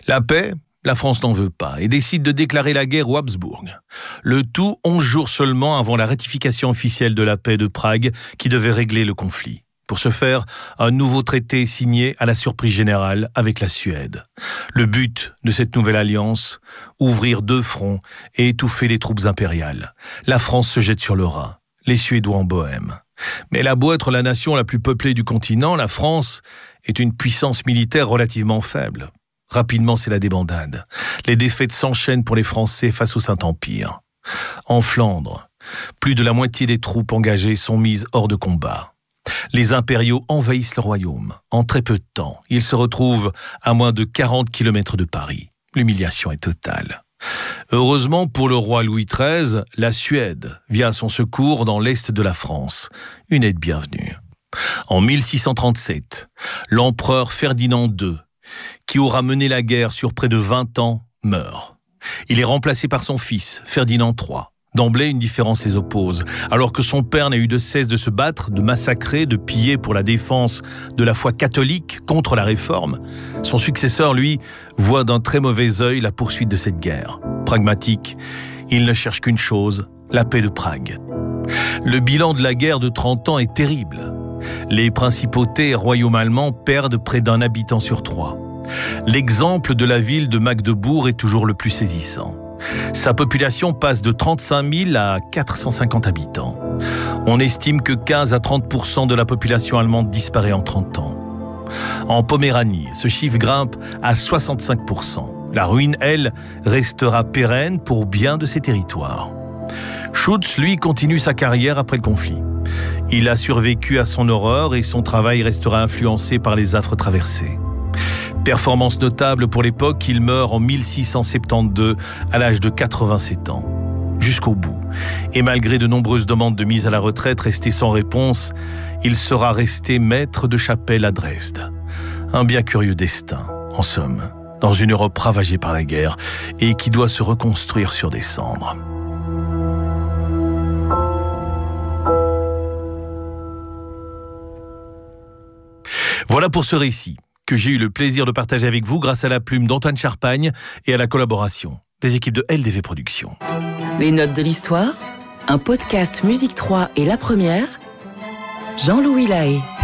La paix, la France n'en veut pas et décide de déclarer la guerre aux Habsbourg. Le tout 11 jours seulement avant la ratification officielle de la paix de Prague qui devait régler le conflit. Pour ce faire, un nouveau traité est signé à la surprise générale avec la Suède. Le but de cette nouvelle alliance, ouvrir 2 fronts et étouffer les troupes impériales. La France se jette sur le Rhin, les Suédois en Bohême. Mais elle a beau être la nation la plus peuplée du continent, la France est une puissance militaire relativement faible. Rapidement, c'est la débandade. Les défaites s'enchaînent pour les Français face au Saint-Empire. En Flandre, plus de la moitié des troupes engagées sont mises hors de combat. Les impériaux envahissent le royaume. En très peu de temps, ils se retrouvent à moins de 40 km de Paris. L'humiliation est totale. Heureusement pour le roi Louis XIII, la Suède vient à son secours dans l'est de la France. Une aide bienvenue. En 1637, l'empereur Ferdinand II, qui aura mené la guerre sur près de 20 ans, meurt. Il est remplacé par son fils, Ferdinand III. D'emblée, une différence les oppose. Alors que son père n'a eu de cesse de se battre, de massacrer, de piller pour la défense de la foi catholique contre la Réforme, son successeur, lui, voit d'un très mauvais œil la poursuite de cette guerre. Pragmatique, il ne cherche qu'une chose, la paix de Prague. Le bilan de la guerre de 30 ans est terrible. Les principautés et royaumes allemands perdent près d'1 habitant sur 3. L'exemple de la ville de Magdebourg est toujours le plus saisissant. Sa population passe de 35 000 à 450 habitants. On estime que 15 à 30% de la population allemande disparaît en 30 ans. En Poméranie, ce chiffre grimpe à 65%. La ruine, elle, restera pérenne pour bien de ces territoires. Schutz, lui, continue sa carrière après le conflit. Il a survécu à son horreur et son travail restera influencé par les affres traversées. Performance notable pour l'époque, il meurt en 1672 à l'âge de 87 ans. Jusqu'au bout. Et malgré de nombreuses demandes de mise à la retraite restées sans réponse, il sera resté maître de chapelle à Dresde. Un bien curieux destin, en somme, dans une Europe ravagée par la guerre et qui doit se reconstruire sur des cendres. Voilà pour ce récit que j'ai eu le plaisir de partager avec vous grâce à la plume d'Antoine Charpagne et à la collaboration des équipes de LDV Productions. Les notes de l'histoire, un podcast Musique 3 et La Première, Jean-Louis Lahaye.